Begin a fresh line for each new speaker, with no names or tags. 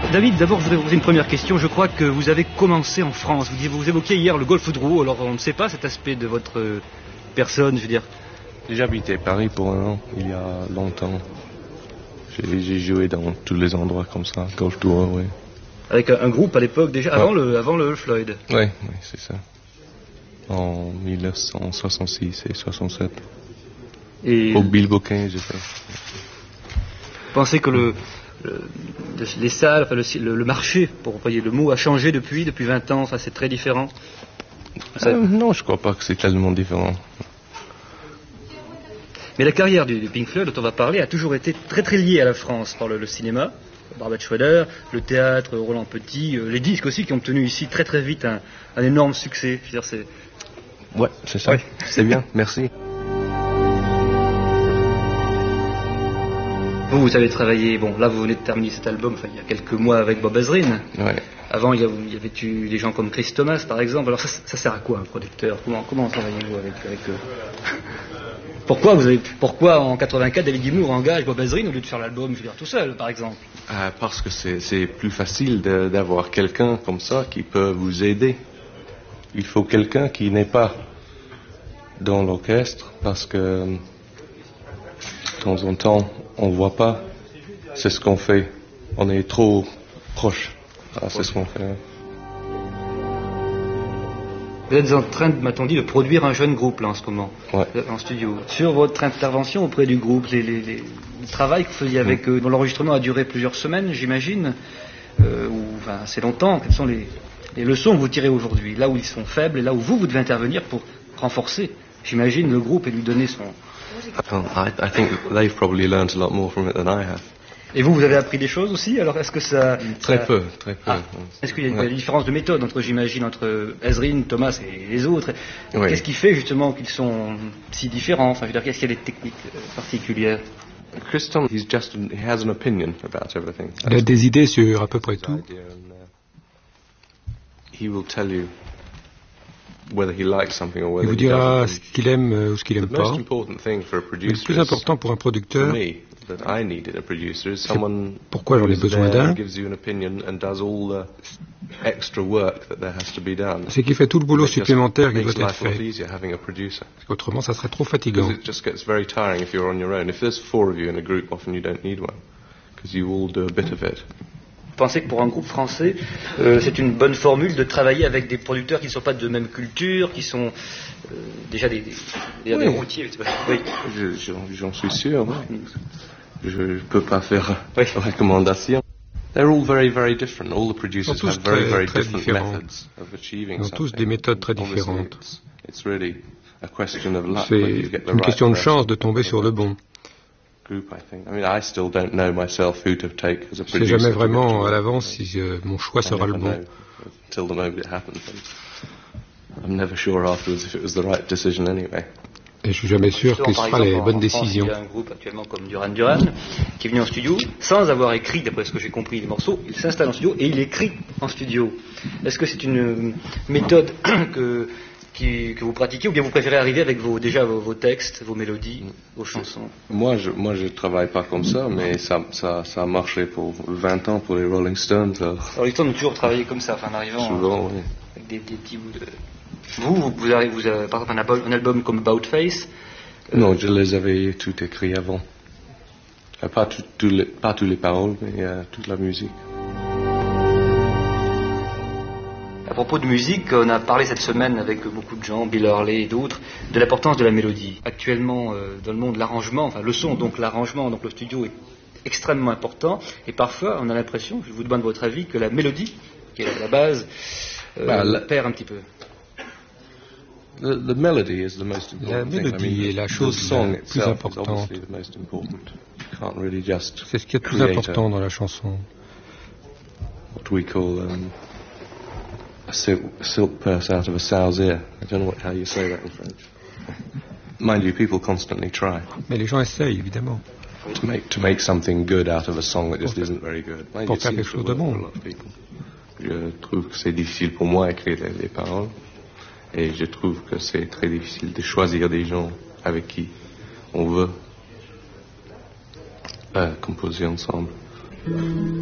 David, d'abord je voudrais vous poser une première question. Je crois que vous avez commencé en France. Vous évoquiez hier le golf de Roux, alors on ne sait pas cet aspect de votre personne, je veux dire.
J'ai habité Paris pour un an, il y a longtemps. J'ai joué dans tous les endroits comme ça, golf tour, oui.
Avec un groupe à l'époque déjà, avant le Floyd.
Oui, c'est ça. En 1966 et 67.
Et
au Bilboquin, j'ai fait.
Vous pensez que les salles, enfin le marché, pour employer le mot, a changé depuis 20 ans, c'est très différent?
Non, je crois pas que c'est tellement différent.
Mais la carrière du Pink Floyd, dont on va parler, a toujours été très très liée à la France, par le cinéma, Barbet Schroeder, le théâtre, Roland Petit, les disques aussi qui ont obtenu ici très très vite un énorme succès. Je veux dire,
ouais, c'est ça. Ouais. C'est bien, merci.
Vous avez travaillé, bon là vous venez de terminer cet album, il y a quelques mois avec Bob Ezrin.
Ouais.
Avant il y avait eu des gens comme Chris Thomas par exemple. Alors ça sert à quoi un producteur? Comment travaillez-vous avec eux? Pourquoi en 84 David Gilmour engage Bob Ezrin au lieu de faire l'album, je veux dire, tout seul par exemple?
Parce que c'est plus facile d'avoir quelqu'un comme ça qui peut vous aider. Il faut quelqu'un qui n'est pas dans l'orchestre parce que de temps en temps on voit pas. C'est ce qu'on fait. On est trop proche. C'est ce qu'on fait.
Vous êtes en train, m'a-t-on dit, de produire un jeune groupe là en ce moment,
ouais.
En studio. Sur votre intervention auprès du groupe, le travail que vous faisiez avec eux, dont l'enregistrement a duré plusieurs semaines, j'imagine, ou assez longtemps, quelles sont les leçons que vous tirez aujourd'hui, là où ils sont faibles et là où vous devez intervenir pour renforcer, j'imagine, le groupe et lui donner son...
I think they've probably learned a lot more from it than I have.
Et vous avez appris des choses aussi? Alors est-ce que ça...
Très peu.
Est-ce qu'il y a des différences de méthode entre Ezrin, Thomas et les autres?
Oui.
Qu'est-ce qui fait justement qu'ils sont si différents? Enfin, je veux dire, qu'est-ce qu'il y a des techniques particulières?
Chris Thomas, he has an opinion about everything.
Il a des idées sur à peu près tout.
He will tell you whether he likes something or whether
il vous dira ce qu'il aime ou ce qu'il n'aime pas. Le plus important pour un producteur, pourquoi j'en ai besoin d'un, c'est qu'il fait tout le boulot supplémentaire qui doit être fait. Autrement, ça serait trop fatigant.
Vous pensez que pour un groupe français, c'est une bonne formule de travailler avec des producteurs qui ne sont pas de même culture, qui sont déjà des routiers?
Oui. J'en suis sûr. Je ne peux pas faire recommandation. They're all very, very different. All the producers have very, very different methods of achieving something.
Ils ont tous des méthodes très différentes.
It's really a question of luck.
C'est une question de chance de tomber sur le bon.
Je ne sais
jamais vraiment à l'avance si mon choix sera le bon. Et je suis jamais sûr que ce sera les bonnes décisions.
Il y a un groupe actuellement comme Duran Duran qui est venu en studio sans avoir écrit, d'après ce que j'ai compris, les morceaux. Il s'installe en studio et il écrit en studio. Est-ce que c'est une méthode que vous pratiquez, ou bien vous préférez arriver avec vos textes, vos mélodies, vos chansons?
Moi, je travaille pas comme ça, mais ça a marché pour 20 ans pour les Rolling Stones.
Les Rolling Stones ont toujours travaillé comme ça, en arrivant
souvent, oui.
Avec des petits bouts de... Vous avez par exemple un album comme About Face.
Non, je les avais tout écrit avant. Pas toutes les paroles, mais toute la musique.
À propos de musique, on a parlé cette semaine avec beaucoup de gens, Bill Hurley et d'autres, de l'importance de la mélodie. Actuellement, dans le monde, l'arrangement, le son, donc l'arrangement, donc le studio est extrêmement important. Et parfois, on a l'impression, je vous demande votre avis, que la mélodie, qui est la base, perd un petit peu.
La mélodie
est la chose la plus importante. C'est ce qui est le plus important dans la chanson.
What we call a silk purse out of a sow's ear. I don't know how you say that in French. Mind you, people constantly try.
Mais les gens essayent, évidemment.
To make something good out of a song that just isn't very good.
Pour faire quelque chose de bon.
Je trouve que c'est difficile pour moi d'écrire les paroles. Et je trouve que c'est très difficile de choisir des gens avec qui on veut composer ensemble.